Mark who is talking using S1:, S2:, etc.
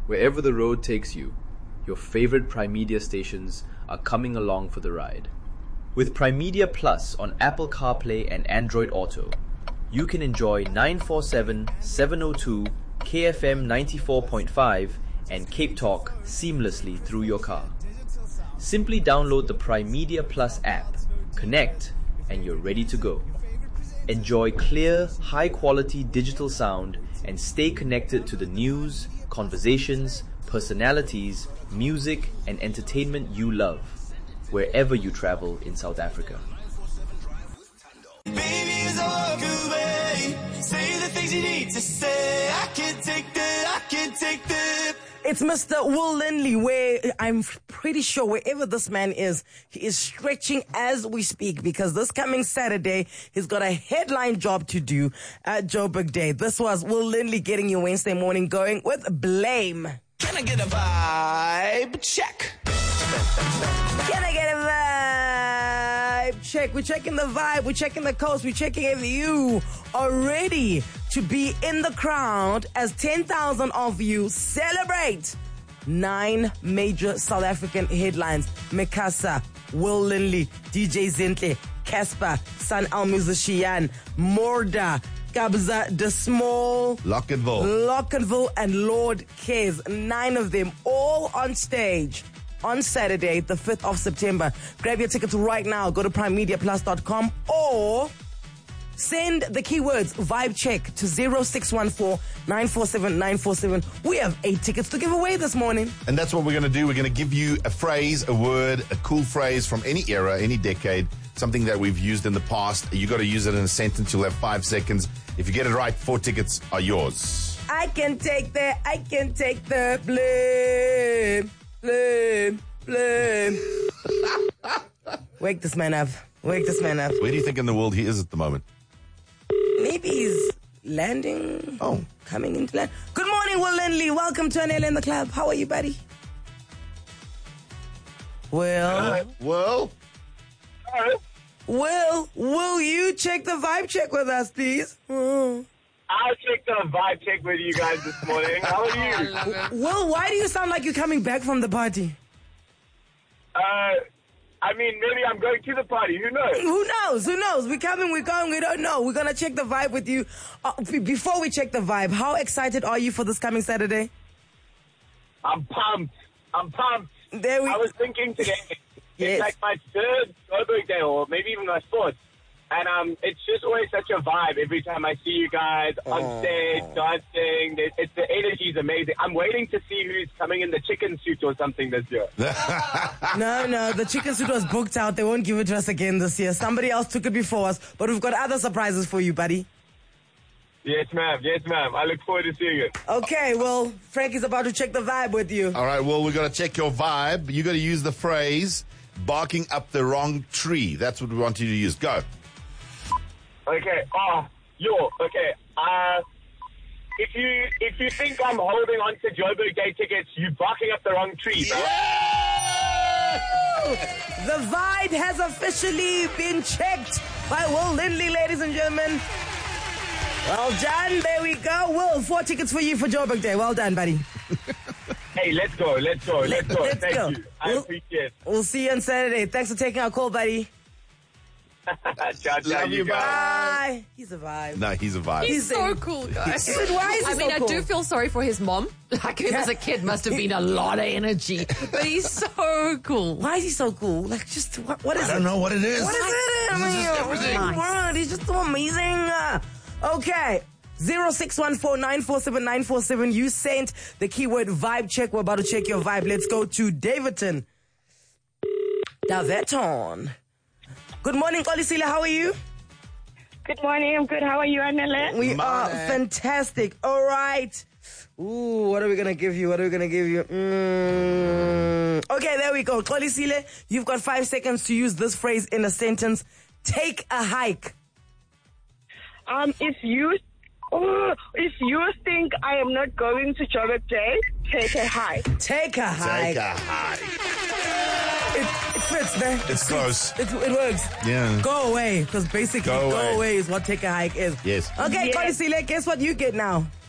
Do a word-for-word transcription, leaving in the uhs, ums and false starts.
S1: Wherever the road takes you, your favorite Prime Media stations are coming along for the ride. With Prime Media Plus on Apple CarPlay and Android Auto, you can enjoy nine forty-seven, seven oh two, K F M ninety-four point five and Cape Talk seamlessly through your car. Simply download the Prime Media Plus app, connect, and you're ready to go. Enjoy clear, high-quality digital sound and stay connected to the news, conversations, personalities, music, and entertainment you love, wherever you travel in South Africa.
S2: Baby, it's all good, babe. Say the things you need to say. I can take that, I can take that.
S3: It's Mister Will Lindley, where I'm pretty sure wherever this man is, he is stretching as we speak, because this coming Saturday, he's got a headline job to do at Joburg Day. This was Will Lindley getting you Wednesday morning going with Blame.
S2: Can I get a vibe check?
S3: Can I get a vibe check? We're checking the vibe, we're checking the coast, we're checking if you are ready to be in the crowd as ten thousand of you celebrate nine major South African headlines. Mikasa, Will Lindley, D J Zintle, Casper, Sun Al Musician, Morda, Kabza De Small,
S4: Lockenville,
S3: Lockenville, and Lord Cares. Nine of them all on stage on Saturday, the fifth of September. Grab your tickets right now. Go to prime media plus dot com or send the keywords vibe check to zero six one four, nine four seven, nine four seven. We have eight tickets to give away this morning.
S4: and that's what we're going to do. We're going to give you a phrase, a word, a cool phrase from any era, any decade, something that we've used in the past. You got to use it in a sentence. You'll have five seconds. If you get it right, four tickets are yours.
S3: I can take the, I can take the blame, blame, blame. Wake this man up. Wake this man up.
S4: Where do you think in the world he is at the moment?
S3: Maybe he's landing.
S4: Oh.
S3: Coming into land. Good morning, Will Lindley. Welcome to N L in the Club. How are you, buddy? Well,
S4: Well,
S3: Will, will you check the vibe check with us, please? Mm.
S5: I'll check the vibe check with you guys this morning. How are you?
S3: Will, why do you sound like you're coming back from the party?
S5: Uh, I mean, maybe I'm going to the party. Who knows?
S3: Who knows? Who knows? We're coming, we're going, we don't know. We're going to check the vibe with you. Uh, b- before we check the vibe, how excited are you for this coming Saturday?
S5: I'm pumped. I'm pumped.
S3: There we
S5: I was thinking today,
S3: Yes.
S5: it's like my third Joburg Day, or maybe even my fourth. And um, it's just always such a vibe every time I see you guys on stage, dancing. It, it's, the energy is amazing. I'm waiting to see who's coming in the chicken suit or something this year.
S3: No, no, the chicken suit was booked out. They won't give it to us again this year. Somebody else took it before us, but we've got other surprises for you, buddy.
S5: Yes, ma'am. Yes, ma'am. I look forward to seeing it.
S3: Okay, well, Frankie's about to check the vibe with you.
S4: all right, well, we're going to check your vibe. You got to use the phrase barking up the wrong tree. That's what we want you to use. Go.
S5: Okay. Oh, yo. Okay. Uh, if you if you think I'm holding on to Joburg Day tickets, you're barking up the wrong tree, bro.
S3: The vibe has officially been checked by Will Lindley, ladies and gentlemen. Well done. There we go. Will, four tickets for you for Joburg Day. Well done, buddy.
S5: Hey, let's go. Let's go. Let's go.
S3: Let's
S5: Thank
S3: go.
S5: you. I
S3: We'll-
S5: appreciate it.
S3: We'll see you on Saturday. Thanks for taking our call, buddy.
S5: Ciao, ciao,
S4: Love you,
S5: guys.
S3: Bye. He's a vibe.
S4: No, he's a vibe.
S6: He's so
S3: saying-
S6: cool, guys.
S3: Dude, why is he
S6: I mean,
S3: so
S6: I
S3: cool?
S6: do feel sorry for his mom. Like, him as a kid must have been a lot of energy. But he's so cool.
S3: Why is he so cool? Like, just, what, what is
S4: I
S3: it?
S4: don't know what it is.
S3: What is it? I mean,
S4: just everything.
S3: oh my word, he's just so amazing. Uh, Okay. zero six one four, nine four seven, nine four seven. You sent the keyword vibe check. We're about to check your vibe. Let's go to Davidton. Daveton. Good morning, Kolisile. How are you?
S7: Good morning. I'm good. How are you, Anele?
S3: We
S4: Morning.
S3: are fantastic. All right. Ooh, what are we going to give you? What are we going to give you? Mm. Okay, there we go. Kolisile, you've got five seconds to use this phrase in a sentence. Take a hike.
S7: Um, if you, oh, if you think I am not going to Joburg Day, take a hike.
S3: Take a hike.
S4: Take a hike.
S3: It, it fits, man.
S4: It's close.
S3: It, it works.
S4: Yeah.
S3: Go away, because basically
S4: Go
S3: go
S4: away.
S3: away is what take a hike is.
S4: Yes.
S3: Okay,
S7: Yes.
S3: Kolisile, guess what you get now?